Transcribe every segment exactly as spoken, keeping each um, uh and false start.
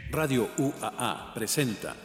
Radio U A A presenta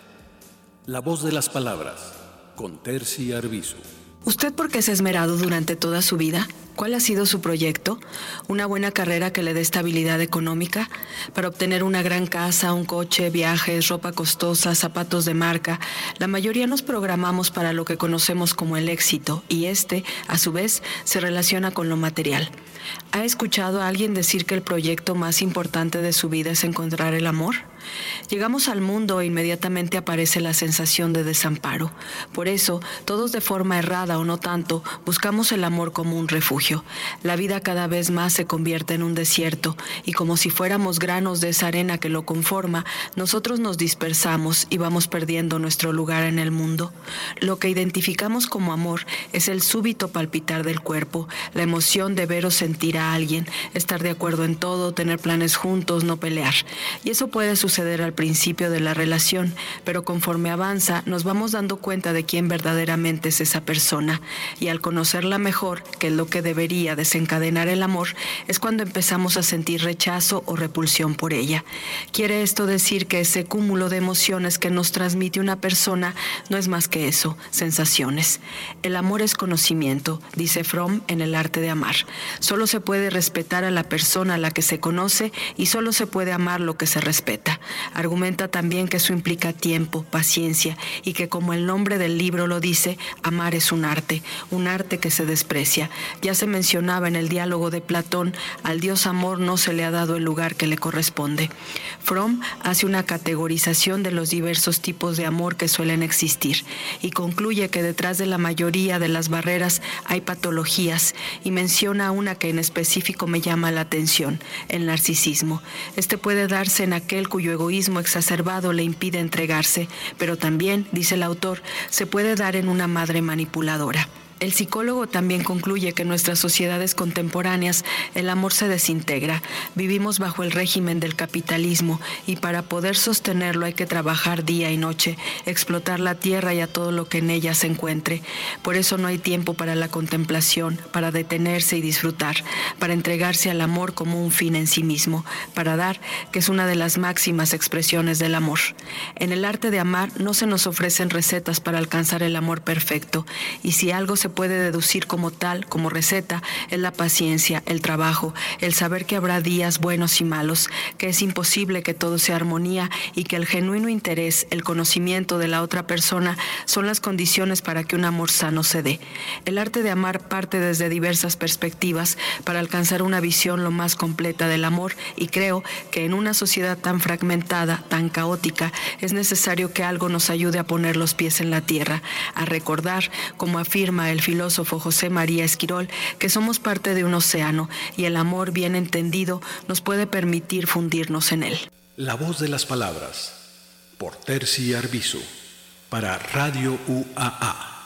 La Voz de las Palabras con Terci Arbizu. ¿Usted por qué se ha esmerado durante toda su vida? ¿Cuál ha sido su proyecto? ¿Una buena carrera que le dé estabilidad económica? Para obtener una gran casa, un coche, viajes, ropa costosa, zapatos de marca. La mayoría nos programamos para lo que conocemos como el éxito y este, a su vez, se relaciona con lo material. ¿Ha escuchado a alguien decir que el proyecto más importante de su vida es encontrar el amor? Llegamos al mundo e inmediatamente aparece la sensación de desamparo. Por eso, todos de forma errada o no tanto, buscamos el amor como un refugio. La vida cada vez más se convierte en un desierto y como si fuéramos granos de esa arena que lo conforma, nosotros nos dispersamos y vamos perdiendo nuestro lugar en el mundo. Lo que identificamos como amor es el súbito palpitar del cuerpo, la emoción de ver o sentir a alguien, estar de acuerdo en todo, tener planes juntos, no pelear. Y eso puede suceder al principio de la relación, pero conforme avanza nos vamos dando cuenta de quién verdaderamente es esa persona y al conocerla mejor, que es lo que debería desencadenar el amor, es cuando empezamos a sentir rechazo o repulsión por ella. Quiere esto decir que ese cúmulo de emociones que nos transmite una persona no es más que eso, sensaciones. El amor es conocimiento, dice Fromm en El arte de amar. Solo se puede respetar a la persona a la que se conoce y solo se puede amar lo que se respeta. Argumenta también que eso implica tiempo, paciencia y que, como el nombre del libro lo dice, amar es un arte, un arte que se desprecia. Ya se mencionaba en el diálogo de Platón, al Dios amor no se le ha dado el lugar que le corresponde. Fromm hace una categorización de los diversos tipos de amor que suelen existir y concluye que detrás de la mayoría de las barreras hay patologías y menciona una que en específico me llama la atención, el narcisismo. Este puede darse en aquel cuyo egoísmo exacerbado le impide entregarse, pero también, dice el autor, se puede dar en una madre manipuladora. El psicólogo también concluye que en nuestras sociedades contemporáneas el amor se desintegra. Vivimos bajo el régimen del capitalismo y para poder sostenerlo hay que trabajar día y noche, explotar la tierra y a todo lo que en ella se encuentre. Por eso no hay tiempo para la contemplación, para detenerse y disfrutar, para entregarse al amor como un fin en sí mismo, para dar, que es una de las máximas expresiones del amor. En el arte de amar no se nos ofrecen recetas para alcanzar el amor perfecto, y si algo se puede deducir como tal, como receta, es la paciencia, el trabajo, el saber que habrá días buenos y malos, que es imposible que todo sea armonía y que el genuino interés, el conocimiento de la otra persona son las condiciones para que un amor sano se dé. El arte de amar parte desde diversas perspectivas para alcanzar una visión lo más completa del amor y creo que en una sociedad tan fragmentada, tan caótica, es necesario que algo nos ayude a poner los pies en la tierra, a recordar, como afirma el filósofo José María Esquirol, que somos parte de un océano y el amor bien entendido nos puede permitir fundirnos en él. La Voz de las Palabras por Terci Arbizu para Radio U A A.